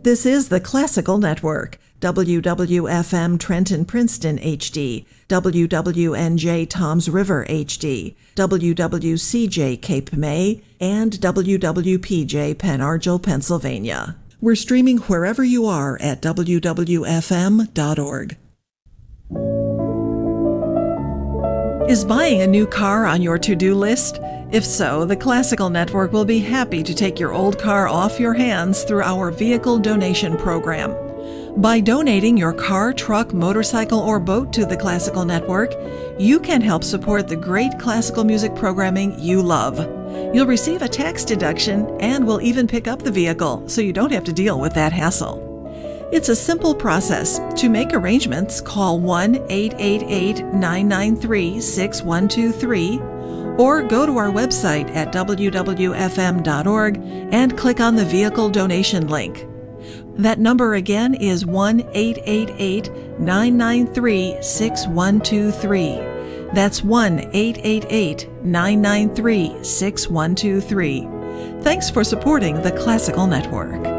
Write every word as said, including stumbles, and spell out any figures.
This is the Classical Network, W W F M Trenton Princeton H D, W W N J Toms River H D, W W C J Cape May, and W W P J Pen Argyl, Pennsylvania. We're streaming wherever you are at W W F M dot org. Is buying a new car on your to-do list? If so, the Classical Network will be happy to take your old car off your hands through our vehicle donation program. By donating your car, truck, motorcycle, or boat to the Classical Network, you can help support the great classical music programming you love. You'll receive a tax deduction and will even pick up the vehicle, so you don't have to deal with that hassle. It's a simple process. To make arrangements, call one eight eight eight, nine nine three, six one two three or go to our website at W W F M dot org and click on the vehicle donation link. That number again is one eight eight eight, nine nine three, six one two three. That's one eight eight eight, nine nine three, six one two three. Thanks for supporting the Classical Network.